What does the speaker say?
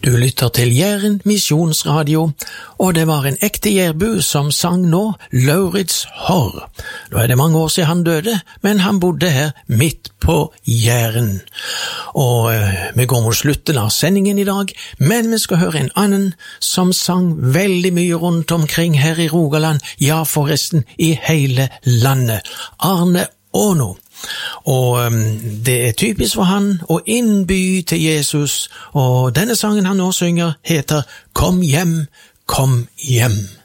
Du lytter til Jæren Misjonsradio, og det var en ekte jærbu som sang nå Lauritz Horr. Nå er det mange år siden han døde, men han bodde her midt på Jæren. Og vi går mot slutten av sendingen i dag, men vi skal høre en annen som sang veldig mye rundt omkring her i Rogaland, ja forresten i hele landet, Arne Aano. Og det er typisk for han å innby til Jesus, og denne sangen han nå synger heter Kom hjem, kom hjem.